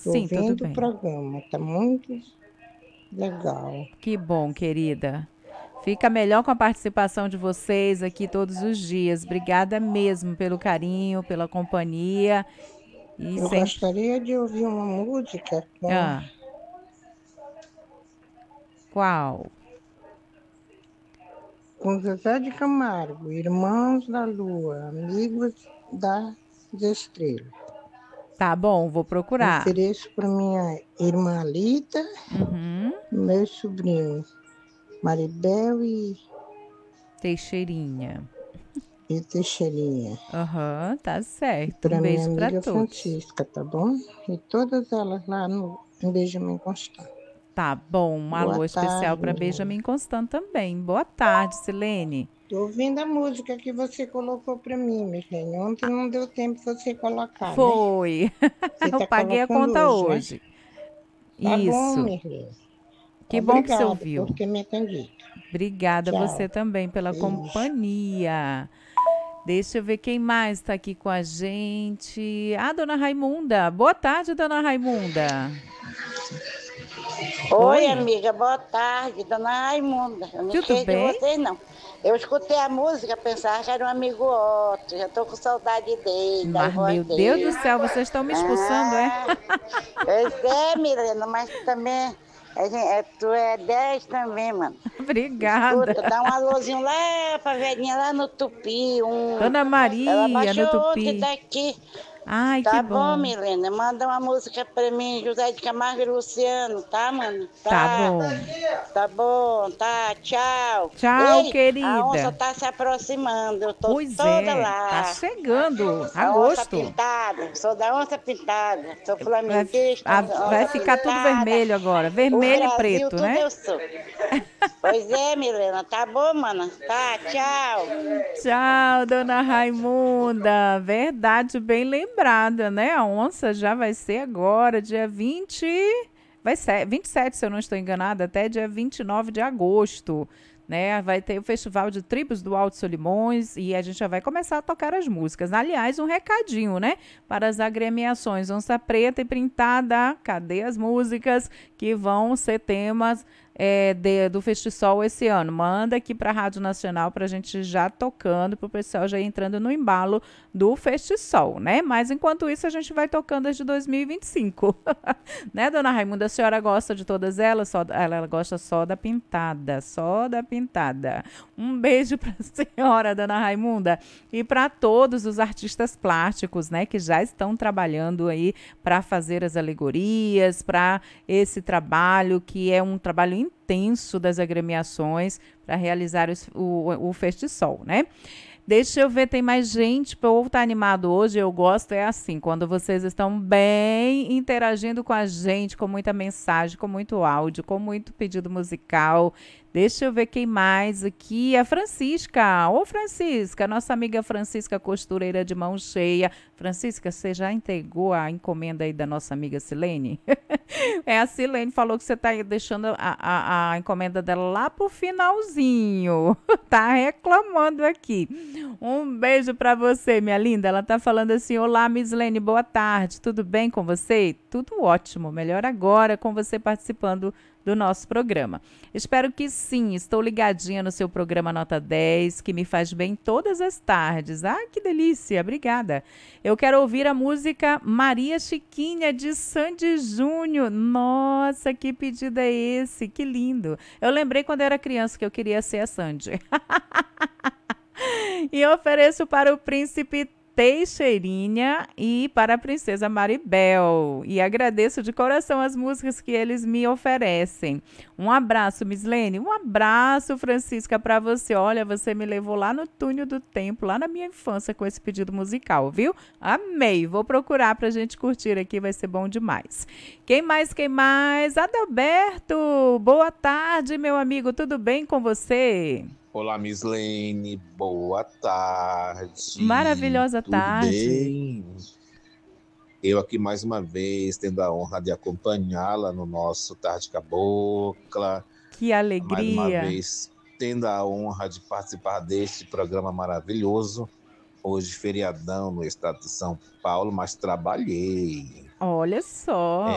Tô Sim, tudo ouvindo o bem. programa, tá muito legal. Que bom, querida. Fica melhor com a participação de vocês aqui todos os dias. Obrigada mesmo pelo carinho, pela companhia e Eu sempre. gostaria de ouvir uma música Ah, qual? com Zezé de Camargo, Irmãos da Lua, Amigos das Estrelas. Tá bom, vou procurar. Ofereço para minha irmã Lita, Uhum. meus sobrinhos Maribel Teixeirinha. e Teixeirinha. Aham, tá E certo. Um para minha beijo para amiga todos. Francisca, tá bom? E todas elas lá no Benjamin Constant. Tá bom, um Boa alô especial tarde, para Milena. Benjamin Constant também. Boa tarde, Silene. Tô ouvindo a música que você colocou para mim, Milene. Ontem não deu tempo de você colocar, né? Foi. Você Eu está paguei a colocando conta hoje, né? hoje. Tá bom, Isso. Milene. Que bom que você Obrigada por ouviu. ter me atendido. Obrigada você Tchau. também pela Beijo. companhia. Deixa eu ver quem mais está aqui com a gente. Ah, dona Raimunda. Boa tarde, dona Raimunda. Oi, Oi, amiga, boa tarde, dona Raimunda. Eu não tudo esqueci de bem? vocês, não. Eu escutei a música, pensava que era um amigo Otto. Já tô com saudade dele, da Mas, voz meu Deus do dele. céu, vocês estão me expulsando, é? Ah, pois é, Milena, mas também tu é 10 também, mano. Obrigada. Escuta, dá um alôzinho lá pra velhinha lá no Tupi. Dona Ela Maria, no baixou ontem Tupi. daqui. Ai, que Tá bom, bom. Milena. Manda uma música pra mim, José de Camargo e Luciano, tá, mano? Tá Tá. bom. Tá bom, tá. Tchau. Tchau, Ei, a onça querida. tá se aproximando. Eu tô Pois toda é, tá lá. chegando A onça agosto. pintada. Sou da onça pintada. Sou Vai, flamenguista, vai onça ficar tudo pintada. vermelho agora, O vermelho e Brasil, preto, tudo né? eu sou. Pois é, Milena. Tá bom, mana? Tá, tchau. Tchau, dona Raimunda. Verdade, bem lembrada, né? A onça já vai ser agora, dia 20. Vai ser 27, se eu não estou enganada, até dia 29 de agosto. Né? Vai ter o Festival de Tribos do Alto Solimões e a gente já vai começar a tocar as músicas. Aliás, um recadinho, né? Para as agremiações Onça Preta e Pintada, cadê as músicas que vão ser temas do Festisol esse ano? Manda aqui para a Rádio Nacional para a gente já tocando, para o pessoal já entrando no embalo do Festisol, né? Mas enquanto isso, a gente vai tocando as de 2025. Né, dona Raimunda? A senhora gosta de todas elas? Ela gosta só da pintada, só da pintada. Um beijo para a senhora, dona Raimunda, e para todos os artistas plásticos, né, que já estão trabalhando aí para fazer as alegorias, para esse trabalho que é um trabalho intenso das agremiações para realizar o Festisol, né? Deixa eu ver, tem mais gente. Para eu estar animado hoje, eu gosto, é assim, quando vocês estão bem interagindo com a gente, com muita mensagem, com muito áudio, com muito pedido musical. Deixa eu ver quem mais aqui. A Francisca. Ô, Francisca, nossa amiga Francisca Costureira de mão cheia. Francisca, você já entregou a encomenda aí da nossa amiga Silene? É, a Silene falou que você está deixando a encomenda dela lá pro finalzinho. Tá reclamando aqui. Um beijo para você, minha linda. Ela tá falando assim: olá, Mislene, boa tarde. Tudo bem com você? Tudo ótimo. Melhor agora com você participando do nosso programa. Espero que sim. Estou ligadinha no seu programa Nota 10, que me faz bem todas as tardes. Ah, que delícia. Obrigada. Eu quero ouvir a música Maria Chiquinha de Sandy Júnior. Nossa, que pedido é esse? Que lindo. Eu lembrei quando eu era criança que eu queria ser a Sandy. E ofereço para o príncipe Teixeirinha e para a princesa Maribel. E agradeço de coração as músicas que eles me oferecem. Um abraço, Mislene. Um abraço, Francisca, para você. Olha, você me levou lá no túnel do tempo, lá na minha infância, com esse pedido musical, viu? Amei. Vou procurar para a gente curtir aqui, vai ser bom demais. Quem mais? Quem mais? Adalberto. Boa tarde, meu amigo. Tudo bem com você? Olá, Mislene, boa tarde, Maravilhosa tudo tarde. bem? Eu aqui mais uma vez, tendo a honra de acompanhá-la no nosso Tarde Cabocla, Que mais uma alegria. vez tendo a honra de participar deste programa maravilhoso. Hoje, feriadão no estado de São Paulo, mas trabalhei. Olha só.